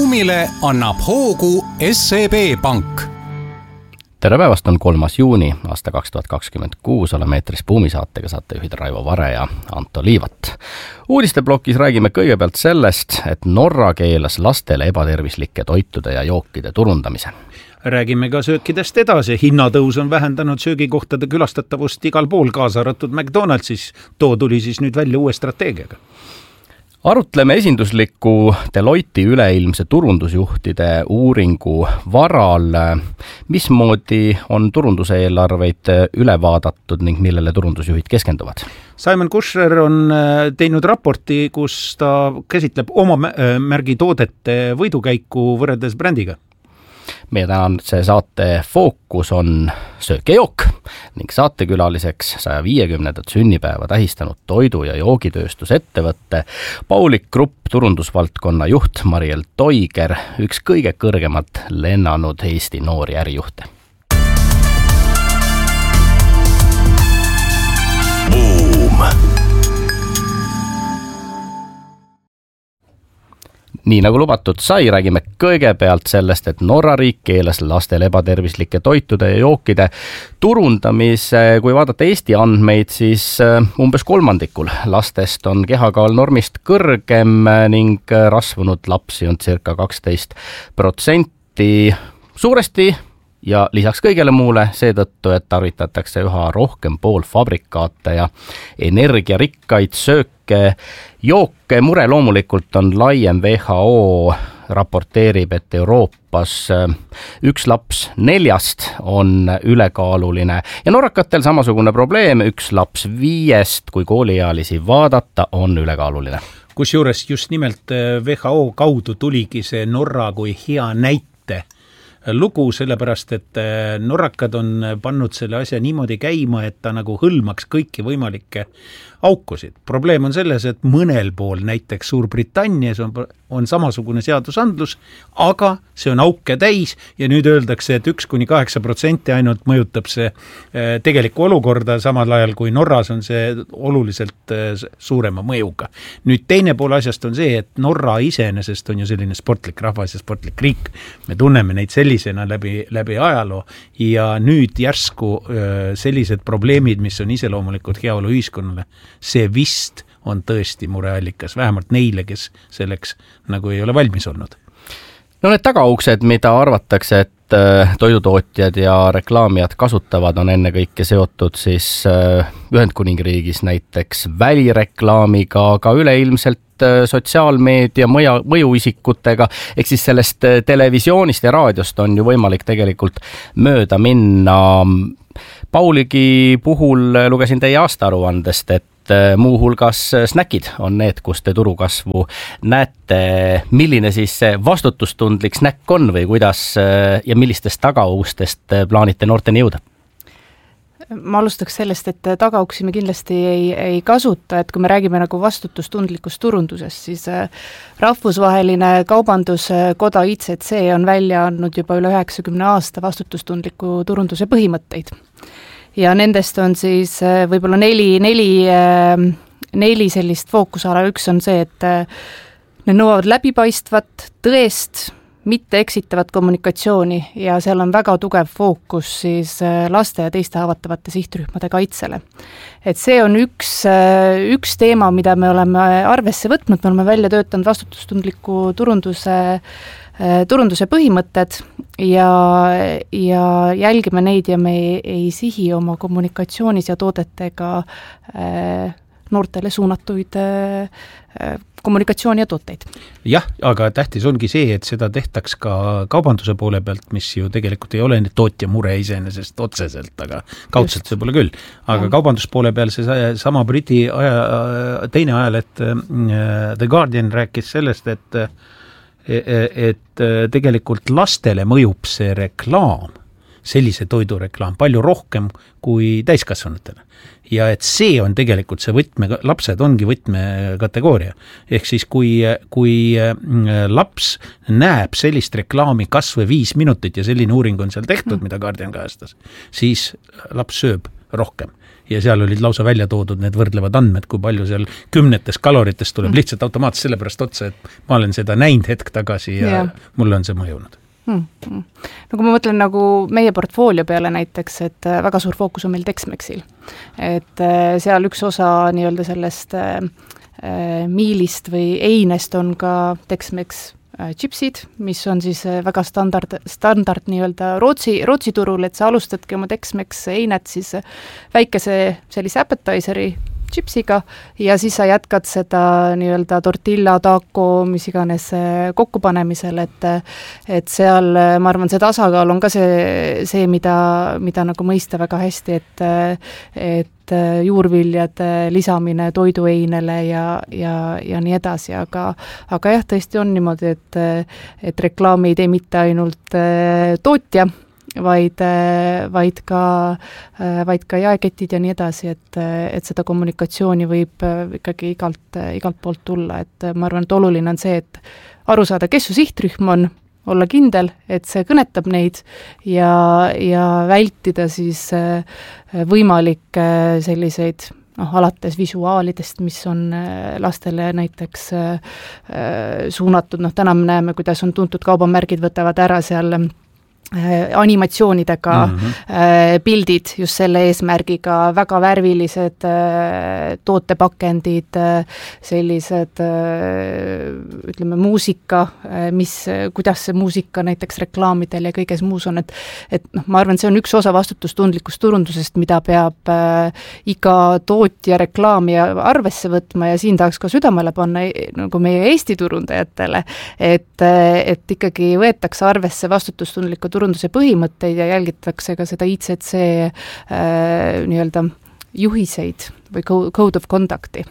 Buumile annab hoogu SEB Pank. Tere päevast, on 3. juuni aasta 2026, oleme eetris Buumisaatega, saatejuhid Raivo Vare ja Anto Liivat. Uudisteblokis räägime kõigepealt sellest, et Norra keelas lastele ebatervislike toitude ja jookide turundamise. Räägime ka söökidest edasi. Hinnatõus on vähendanud söögikohtade külastatavust igal pool, kaasa arvatud McDonaldsis. Too tuli siis nüüd välja uue strateegiaga. Arutleme esindusliku Deloitte üleilmse turundusjuhtide uuringu varal, mismoodi on turunduse eelarveid üle vaadatud ning millele turundusjuhid keskenduvad. Simon Kushner on teinud raporti, kus ta käsitleb oma märgi toodete võidukäiku võrreldes brändiga. Meie tänase saate fookus on söök ja jook ning saatekülaliseks 150. sünnipäeva tähistanud toidu- ja joogitööstusettevõtte Paulik Grupp turundusvaldkonna juht Mariel Toiger, üks kõige kõrgemalt lennanud Eesti noori ärijuhte. Nii nagu lubatud sai, räägime kõigepealt sellest, et Norra riik keelas lastele ebatervislike toitude ja jookide turundamise. Kui vaadata Eesti andmeid, siis umbes kolmandikul lastest on kehakaal normist kõrgem ning rasvunud lapsi on circa 12%. Suuresti ja lisaks kõigele muule seetõttu, et tarvitatakse üha rohkem poolfabrikaate ja energiarikkaid sööke, jooke. Mure loomulikult on laiem. WHO raporteerib, et Euroopas 1 laps 4 on ülekaaluline ja norrakatel samasugune probleem, 1 laps 5, kui kooliealisi vaadata, on ülekaaluline. Kusjuures just nimelt WHO kaudu tuligi see Norra kui hea näite lugu, sellepärast, et norrakad on pannud selle asja niimoodi käima, et ta nagu hõlmaks kõiki võimalikke aukusid. Probleem on selles, et mõnel pool, näiteks Suurbritannias on samasugune seadusandlus, aga see on auke täis ja nüüd öeldakse, et 1–8% ainult mõjutab see tegelikku olukorda, samal ajal kui Norras on see oluliselt suurema mõjuga. Nüüd teine pool asjast on see, et Norra iseenesest on ju selline sportlik rahvas ja sportlik riik. Me tunneme neid sellisena läbi ajaloo ja nüüd järsku sellised probleemid, mis on iseloomulikud heaolu ühiskonnale, see vist on tõesti mureallikas, vähemalt neile, kes selleks nagu ei ole valmis olnud. No need tagauksed, mida arvatakse, et toidutootjad ja reklaamijad kasutavad, on ennekõike seotud siis Ühendkuningriigis näiteks välireklaamiga, aga üleilmselt sotsiaalmeedia mõjuisikutega, ehk siis sellest televisioonist ja raadiost on ju võimalik tegelikult mööda minna. Pauligi puhul lugesin teie aastaaruandest, et muuhulgas snäkid on need, kus te turukasvu näete. Milline siis vastutustundlik snäkk on või kuidas ja millistest tagaustest plaanite noorteni jõuda? Ma alustaks sellest, et tagauksi me kindlasti ei kasuta, et kui me räägime nagu vastutustundlikust turundusest, siis rahvusvaheline kaubanduskoda ICC on välja andnud juba üle 90 aasta vastutustundliku turunduse põhimõtteid. Ja nendest on siis võib-olla neli sellist fookusala. Üks on see, et need nõuavad läbipaistvat, tõest, mitte eksitavat kommunikatsiooni ja seal on väga tugev fookus siis laste ja teiste haavatavate sihtrühmade kaitsele. Et see on üks teema, mida me oleme arvesse võtnud, me oleme välja töötanud vastutustundliku turunduse põhimõtted ja jälgime neid ja me ei sihi oma kommunikatsioonis ja toodetega noortele suunatuid kommunikatsiooni ja tooteid. Jah, aga tähtis ongi see, et seda tehtaks ka kaubanduse poole pealt, mis ju tegelikult ei ole tootja mure iseenesest otseselt, aga kaudselt see pole küll. Aga kaubanduspoole peal see sama Briti teine ajaleht The Guardian rääkis sellest, et tegelikult lastele mõjub see reklaam, sellise toidureklaam palju rohkem kui täiskasvanutele. Ja et see on tegelikult see lapsed ongi võtmekategooria. Ehk siis kui laps näeb sellist reklaami kas või 5 minutit ja selline uuring on seal tehtud, mida Guardian kajastas, siis laps sööb rohkem. ja seal olid lausa välja toodud need võrdlevad andmed, kui palju seal 10 kaloritest tuleb lihtsalt automaatselt sellepärast otsa, et ma olen seda näinud hetk tagasi ja mulle on see mõjunud. No kui ma mõtlen nagu meie portfoolio peale näiteks, et väga suur fookus on meil Tex-Mexil. Et seal üks osa nii-öelda sellest miilist või einest on ka Tex-Mex chipsid, mis on siis väga standard nii-öelda Rootsi turul, et sa alustadki oma Tex-Mex einet siis väikese sellise appetizeri chipsiga ja siis sa jätkad seda nii-öelda tortilla, taco, mis iganes kokkupanemisel, et seal, ma arvan, see tasakaal on ka see mida nagu mõista väga hästi, et juurviljade lisamine toidueinele ja nii edasi, aga jah, tõesti on niimoodi, et reklaami ei tee mitte ainult tootja, vaid ka jaeketid ja nii edasi, et seda kommunikatsiooni võib ikkagi igalt poolt tulla, et ma arvan, et oluline on see, et aru saada, kes su sihtrühm on, olla kindel, et see kõnetab neid ja vältida siis võimalikke selliseid alates visuaalidest, mis on lastele näiteks suunatud, täna me näeme, kuidas on tuntud kaubamärgid võtavad ära seal animatsioonidega pildid just selle eesmärgiga, väga värvilised tootepakendid, sellised ütleme muusika, kuidas see muusika näiteks reklaamidel ja kõiges muus on, et ma arvan, see on üks osa vastutustundlikust turundusest, mida peab iga tootja reklaamija arvesse võtma ja siin tahaks ka südamele panna nagu meie Eesti turundajatele, et ikkagi võetakse arvesse vastutustundliku turunduse põhimõtteid ja jälgitakse ka seda ICC nii-öelda juhiseid või code of conduct'i.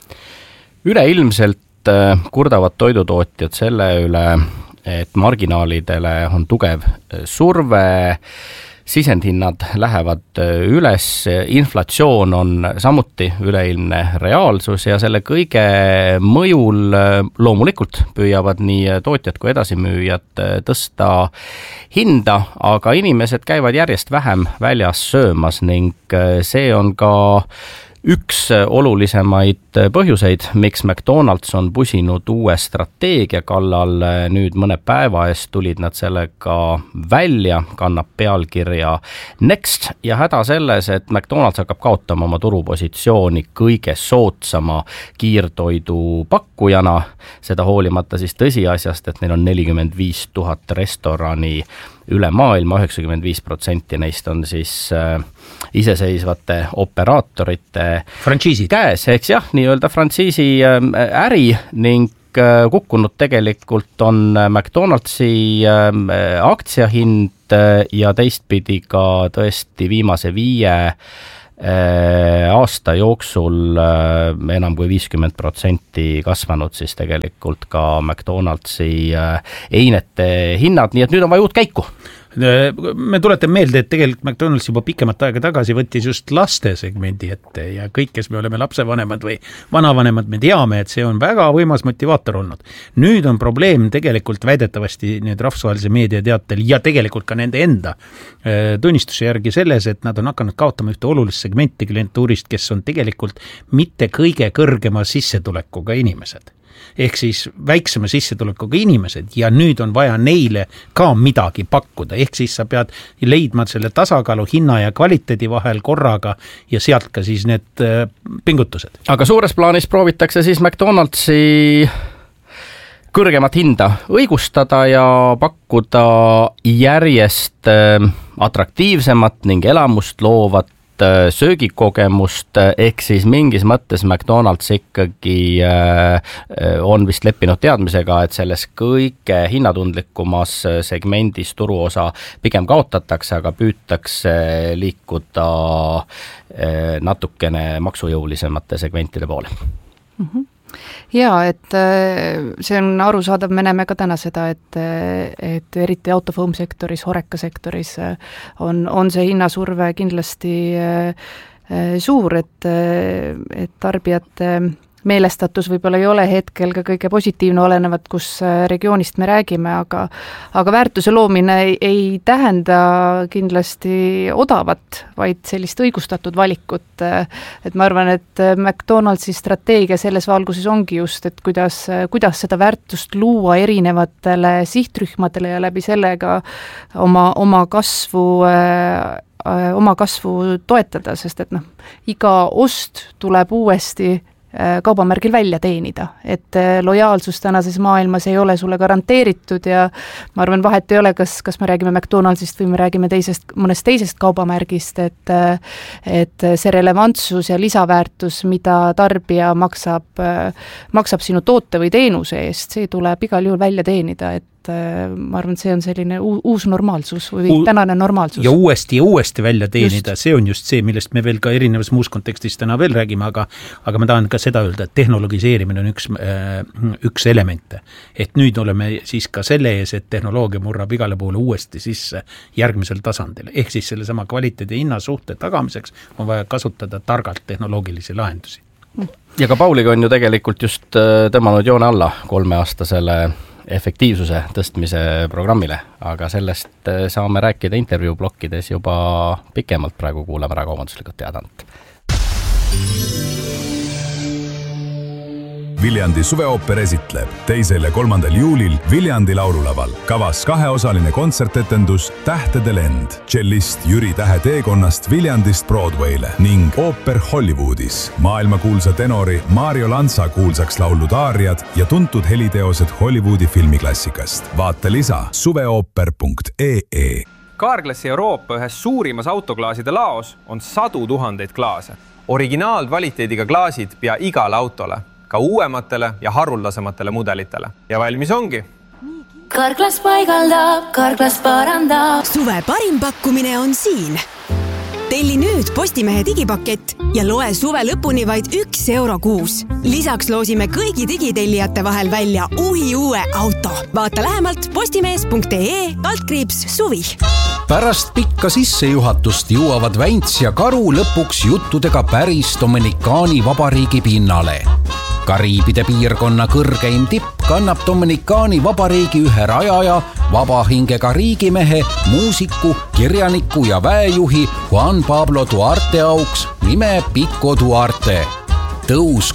Üleilmselt kurdavad toidutootjad selle üle, et marginaalidele on tugev surve, sisendhinnad lähevad üles, inflatsioon on samuti üleilmne reaalsus ja selle kõige mõjul loomulikult püüavad nii tootjad kui edasimüüjad tõsta hinda, aga inimesed käivad järjest vähem väljas söömas ning see on ka üks olulisemaid põhjuseid, miks McDonald's on pusinud uue strateegia kallal, nüüd mõne päeva eest tulid nad sellega välja, kannab pealkirja Next ja häda selles, et McDonald's hakkab kaotama oma turupositsiooni kõige soodsama kiirtoidu pakkujana, seda hoolimata siis tõsiasjast, et neil on 45 000 restorani üle maailma, 95% neist on siis iseseisvate operaatorite frantsiisid käes, eks jah, nii-öelda frantsiisi äri ning kukkunud tegelikult on McDonald'si aktsiahind ja teistpidi ka tõesti viimase 5 aasta jooksul enam kui 50% kasvanud siis tegelikult ka McDonald'si einete hinnad, nii et nüüd on vaja uut käiku. Me tuletan meelde, et tegelikult McDonald's juba pikemat aega tagasi võttis just laste segmendi ette ja kõik, kes me oleme lapsevanemad või vanavanemad, me teame, et see on väga võimas motivaator olnud. Nüüd on probleem tegelikult väidetavasti nüüd rahvusvahelise meedia teatel ja tegelikult ka nende enda tunnistuse järgi selles, et nad on hakanud kaotama ühte olulist segmenti klientuurist, kes on tegelikult mitte kõige kõrgema sissetulekuga inimesed. Ehk siis väiksema sissetulekuga inimesed ja nüüd on vaja neile ka midagi pakkuda, ehk siis sa pead leidma selle tasakaalu hinna ja kvaliteedi vahel korraga ja sealt ka siis need pingutused. Aga suures plaanis proovitakse siis McDonald'si kõrgemat hinda õigustada ja pakkuda järjest atraktiivsemat ning elamust loovat söögikogemust, ehk siis mingis mõttes McDonald's ikkagi on vist leppinud teadmisega, et selles kõige hinnatundlikumas segmendis turuosa pigem kaotatakse, aga püütakse liikuda natukene maksujõulisemate segmentide poole. Jaa, et see on arusaadav, me näeme ka täna seda, et eriti autofoam sektoris, Horeca sektoris on see hinnasurve kindlasti suur, et tarbijate meelestatus võib-olla ei ole hetkel ka kõige positiivne, olenevat, kus regioonist me räägime, aga väärtuse loomine ei tähenda kindlasti odavat, vaid sellist õigustatud valikut. Et ma arvan, et McDonaldsi strateegia selles valguses ongi just, et kuidas seda väärtust luua erinevatele sihtrühmadele ja läbi sellega oma kasvu toetada, sest et iga ost tuleb uuesti kaubamärgil välja teenida, et lojaalsus tänases maailmas ei ole sulle garanteeritud ja ma arvan, vahet ei ole, kas me räägime McDonaldsist või me räägime mõnest teisest kaubamärgist, et see relevantsus ja lisaväärtus, mida tarbija maksab sinu toote või teenuse eest, see tuleb igal juhul välja teenida, et ma arvan, et see on selline uus normaalsus või tänane normaalsus. Ja uuesti välja teenida, just. See on just see, millest me veel ka erinevas muus kontekstis täna veel räägime, aga ma tahan ka seda öelda, et tehnologiseerimine on üks elemente. Et nüüd oleme siis ka selle ees, et tehnoloogia murrab igale poole uuesti sisse järgmisel tasandil. Ehk siis selle sama kvaliteedi hinna suhte tagamiseks on vaja kasutada targalt tehnoloogilisi lahendusi. Ja ka Pauliga on ju tegelikult just tõmmanud joone alla 3-aastasele efektiivsuse tõstmise programmile, aga sellest saame rääkida intervjuublokkides juba pikemalt, praegu kuulame ära kaubanduslikult teadant. Viljandi suveooper esitleb 2. ja 3. juulil Viljandi laululaval. Kavas 2-osaline kontsertetendus Tähtede lend, tšellist Jüri Tähe teekonnast Viljandist Broadway'le ning ooper Hollywoodis. Maailmakuulsa tenori Mario Lanza kuulsaks laulud aariad ja tuntud heliteosed Hollywoodi filmiklassikast. Vaata lisa suveooper.ee. Carglassi Euroopa ühes suurimas autoklaaside laos on 100 000 klaase. Originaalkvaliteediga klaasid pea igale autole, ka uuematele ja haruldasematele mudelitele. Ja valmis ongi. Carglass paigaldab, Carglass parandab. Suve parim pakkumine on siin. Telli nüüd Postimehe digipakett ja loe suve lõpuni vaid €1 kuus. Lisaks loosime kõigi digitellijate vahel välja uue auto. Vaata lähemalt postimees.ee/suvi. Pärast pikka sissejuhatust jõuavad Vänts ja Karu lõpuks juttudega päris Dominikaani vabariigi pinnale. Kariibide piirkonna kõrgeim tipp kannab Dominikaani vabariigi ühe rajaja, vabahingega riigimehe, muusiku, kirjaniku ja väejuhi Juan Pablo Duarte auks nime Pico Duarte. Tõus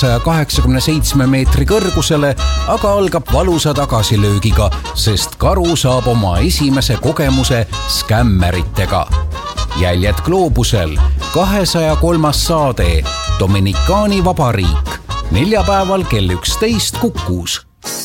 387 meetri kõrgusele, aga algab valusa tagasilöögiga, sest Karu saab oma esimese kogemuse skämmeritega. Jäljed gloobusel, 203. saade, Dominikaani vabariik. Neljapäeval kell 11 Kukus.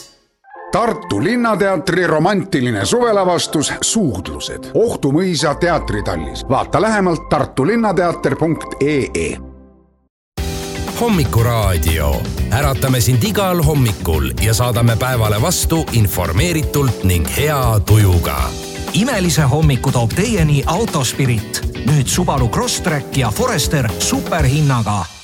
Tartu Linnateatri romantiline suvelavastus Suudlused. Ohtumõisa teatritallis. Vaata lähemalt tartulinnateater.ee. Hommikuraadio. Äratame sind igal hommikul ja saadame päevale vastu informeeritult ning hea tujuga. Imelise hommiku toob teieni Autospirit. Nüüd Subaru Crosstrek ja Forester superhinnaga